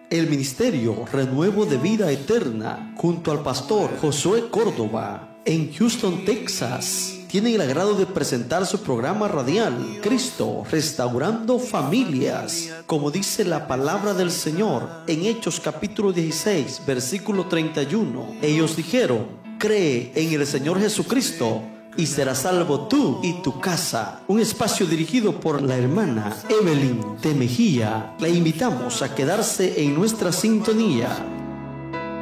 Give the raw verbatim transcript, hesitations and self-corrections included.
El ministerio Renuevo de Vida Eterna, junto al pastor Josué Córdoba, en Houston, Texas, tienen el agrado de presentar su programa radial, Cristo Restaurando Familias, como dice la palabra del Señor en Hechos capítulo dieciséis, versículo treinta y uno. Ellos dijeron: cree en el Señor Jesucristo y serás salvo tú y tu casa. Un espacio dirigido por la hermana Evelyn de Mejía. La invitamos a quedarse en nuestra sintonía.